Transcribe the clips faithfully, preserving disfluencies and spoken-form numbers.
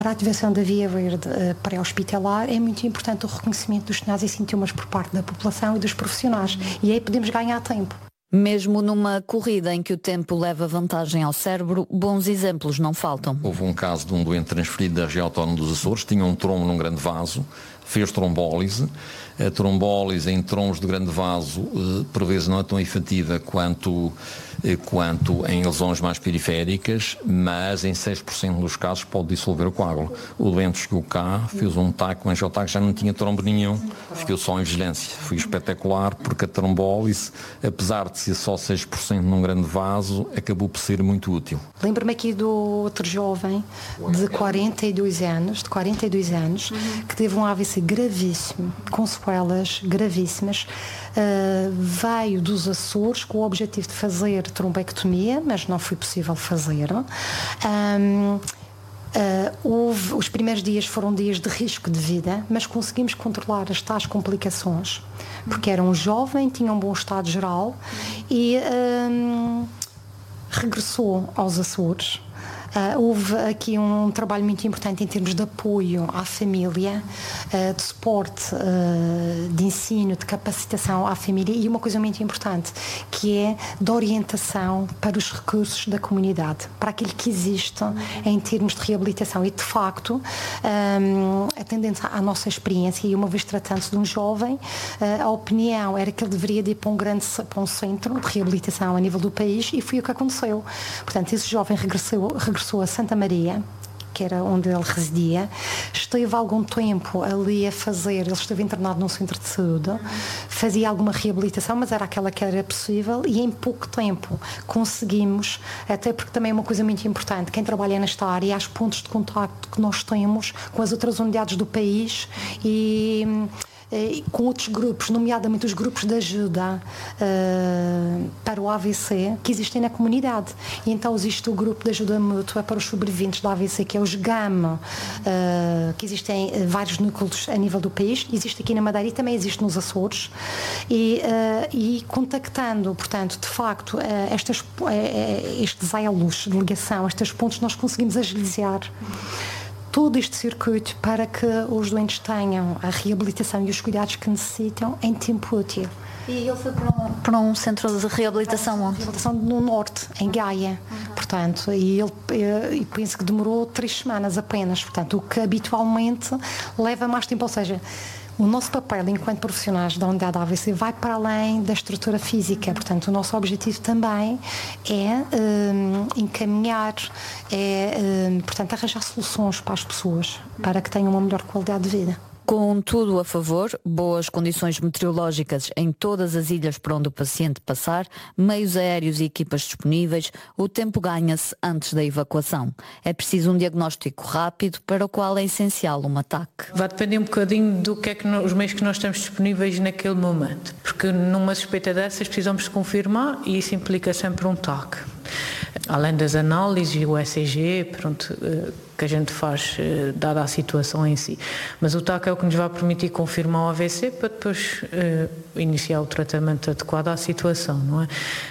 Para a ativação da via verde uh, pré-hospitalar é muito importante o reconhecimento dos sinais e sintomas por parte da população e dos profissionais. E aí podemos ganhar tempo. Mesmo numa corrida em que o tempo leva vantagem ao cérebro, bons exemplos não faltam. Houve um caso de um doente transferido da região autónoma dos Açores, tinha um trombo num grande vaso, fez trombólise. A trombólise em trombos de grande vaso, eh, por vezes não é tão efetiva quanto, eh, quanto em lesões mais periféricas, mas em seis por cento dos casos pode dissolver o coágulo. O doente chegou cá, fez um taco, um angiotaco, já não tinha trombo nenhum, ficou só em vigilância. Foi espetacular porque a trombólise, apesar de ser só seis por cento num grande vaso, acabou por ser muito útil. Lembro-me aqui do outro jovem de quarenta e dois anos, de quarenta e dois anos, que teve um A V C gravíssimo, com sequelas gravíssimas. Uh, veio dos Açores com o objetivo de fazer trombectomia, mas não foi possível fazer. Um, Uh, houve, os primeiros dias foram dias de risco de vida, mas conseguimos controlar as tais complicações, porque era um jovem, tinha um bom estado geral e um, regressou aos Açores. Uh, houve aqui um trabalho muito importante em termos de apoio à família, uh, de suporte, uh, de ensino, de capacitação à família e uma coisa muito importante, que é de orientação para os recursos da comunidade, para aquilo que existe em termos de reabilitação. E, de facto, um, atendendo à nossa experiência, e uma vez tratando-se de um jovem, uh, a opinião era que ele deveria ir para um grande para um centro de reabilitação a nível do país e foi o que aconteceu. Portanto, esse jovem regressou, regressou a Santa Maria, que era onde ele residia, esteve algum tempo ali a fazer, ele esteve internado num centro de saúde, fazia alguma reabilitação, mas era aquela que era possível e em pouco tempo conseguimos, até porque também é uma coisa muito importante, quem trabalha nesta área, há os pontos de contacto que nós temos com as outras unidades do país e com outros grupos, nomeadamente os grupos de ajuda uh, para o A V C que existem na comunidade. E então existe o grupo de ajuda mútua para os sobreviventes do A V C, que é os GAM, uh, que existem vários núcleos a nível do país, existe aqui na Madeira e também existe nos Açores. E, uh, e contactando, portanto, de facto, uh, estas, uh, estes elos de ligação, estes pontos, nós conseguimos agilizar todo este circuito para que os doentes tenham a reabilitação e os cuidados que necessitam em tempo útil. E ele foi para um, para um centro de reabilitação onde? Reabilitação no norte, em Gaia. Uhum. Portanto, e ele, eu penso que demorou três semanas apenas. Portanto, o que habitualmente leva mais tempo. Ou seja, o nosso papel enquanto profissionais da unidade A V C vai para além da estrutura física. Portanto, o nosso objetivo também é um, encaminhar, é um, portanto, arranjar soluções para as pessoas, para que tenham uma melhor qualidade de vida. Com tudo a favor, boas condições meteorológicas em todas as ilhas por onde o paciente passar, meios aéreos e equipas disponíveis, o tempo ganha-se antes da evacuação. É preciso um diagnóstico rápido, para o qual é essencial um ataque. Vai depender um bocadinho do que é que nós, os meios que nós temos disponíveis naquele momento, porque numa suspeita dessas precisamos de confirmar e isso implica sempre um T A C. Além das análises e o E C G, pronto, que a gente faz, dada a situação em si. Mas o T A C é o que nos vai permitir confirmar o A V C para depois uh, iniciar o tratamento adequado à situação, não é?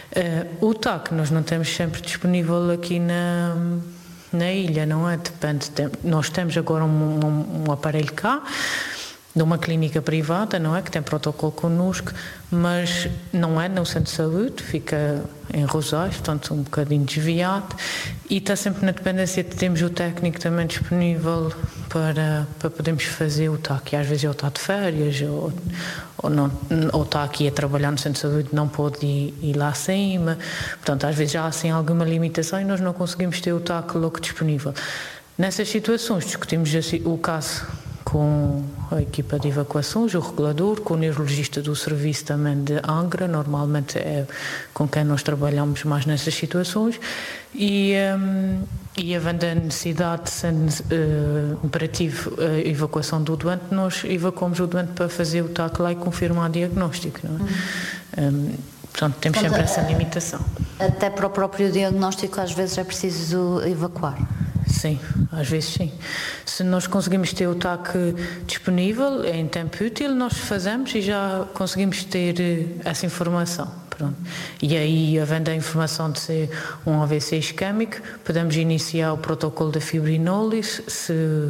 Uh, o T A C nós não temos sempre disponível aqui na, na ilha, não é? Depende, tem, nós temos agora um, um, um aparelho cá, de uma clínica privada, não é? Que tem protocolo connosco, mas não é no centro de saúde, fica em Rosais, portanto um bocadinho desviado, e está sempre na dependência de termos o técnico também disponível para, para podermos fazer o T A C. E às vezes ele está de férias, ou, ou, não, ou está aqui a trabalhar no centro de saúde, não pode ir, ir lá acima, portanto às vezes já há assim alguma limitação e nós não conseguimos ter o T A C logo disponível. Nessas situações discutimos assim, o caso com a equipa de evacuações, o regulador, com o neurologista do serviço também de Angra, normalmente é com quem nós trabalhamos mais nessas situações, e, um, e havendo a necessidade de ser uh, imperativo a evacuação do doente, nós evacuamos o doente para fazer o T A C lá e confirmar o diagnóstico, não é? Uhum. Um, portanto, temos sempre essa limitação. Até para o próprio diagnóstico às vezes é preciso evacuar. Sim, às vezes sim. Se nós conseguimos ter o T A C disponível em tempo útil, nós fazemos e já conseguimos ter essa informação. Pronto. E aí, havendo a informação de ser um A V C isquémico, podemos iniciar o protocolo da fibrinólise, se